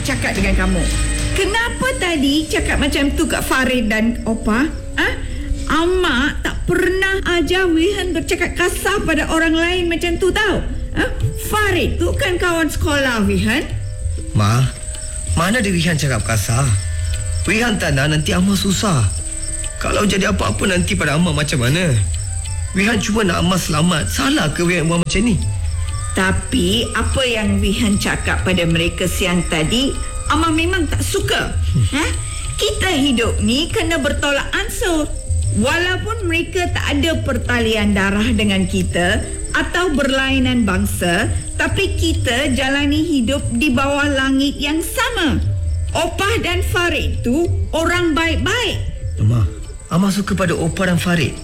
cakap dengan kamu. Kenapa tadi cakap macam tu kat Farid dan Opa? Amak tak pernah ajar Wihan bercakap kasar pada orang lain macam tu tau. Farid tu kan kawan sekolah Wihan. Ma, mana ada Wihan cakap kasar? Wihan tak nak nanti Amma susah. Kalau jadi apa-apa nanti pada Amma macam mana? Wihan cuma nak Amma selamat. Salah ke Wihan buat macam ni? Tapi apa yang Wihan cakap pada mereka siang tadi, Amma memang tak suka. Kita hidup ni kena bertolak ansur. Walaupun mereka tak ada pertalian darah dengan kita atau berlainan bangsa, tapi kita jalani hidup di bawah langit yang sama. Opah dan Farid tu orang baik-baik. Amma suka pada Opah dan Farid.